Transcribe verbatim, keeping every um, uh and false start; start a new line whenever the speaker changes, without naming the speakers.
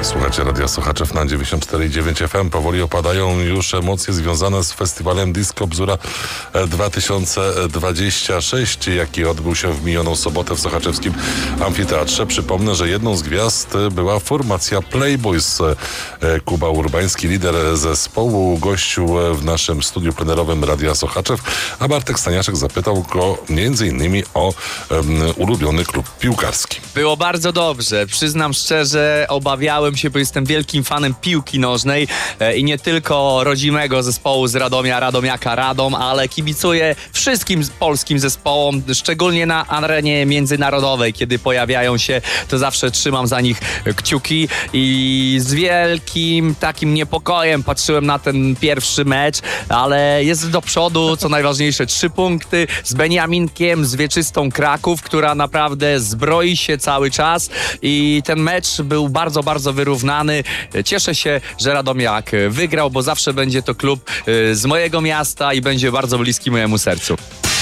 Słuchajcie Radia Sochaczew na dziewięćdziesiąt cztery i dziewięć F M. Powoli opadają już emocje związane z festiwalem Disco Bzura dwa tysiące dwudziesty szósty, jaki odbył się w minioną sobotę w sochaczewskim amfiteatrze. Przypomnę, że jedną z gwiazd była formacja Playboys. Kuba Urbański, lider zespołu, gościł w naszym studiu plenerowym Radia Sochaczew, a Bartek Staniaszek zapytał go między innymi o um, ulubiony klub piłkarski.
Było bardzo dobrze. Przyznam szczerze, obawiałem się, bo jestem wielkim fanem piłki nożnej e, i nie tylko rodzimego zespołu z Radomia, Radomiaka Radom, ale kibicuję wszystkim polskim zespołom, szczególnie na arenie międzynarodowej, kiedy pojawiają się, to zawsze trzymam za nich kciuki i z wielkim takim niepokojem patrzyłem na ten pierwszy mecz, ale jest do przodu, co najważniejsze, trzy punkty z Beniaminkiem, z Wieczystą Kraków, która naprawdę zbroi się cały czas i ten mecz był bardzo, bardzo wyrównany. Cieszę się, że Radomiak wygrał, bo zawsze będzie to klub z mojego miasta i będzie bardzo bliski mojemu sercu.